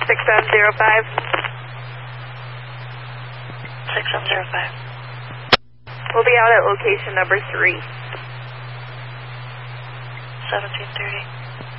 6705. 6705. We'll be out at location number 3. 1730.